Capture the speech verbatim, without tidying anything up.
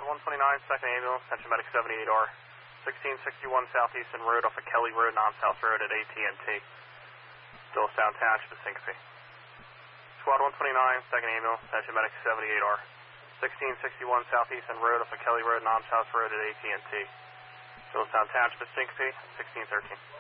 one twenty-nine, second ambulance, attention medic seventy-eight R, sixteen sixty-one Southeastern Road off of Kelly Road, non-South Road at A T and T. Still sound attached to syncope. Squad one twenty-nine, second ambulance, attention medic seventy-eight R, sixteen sixty-one Southeastern Road off of Kelly Road, non-South Road at A T and T. Still sound attached to syncope, sixteen thirteen.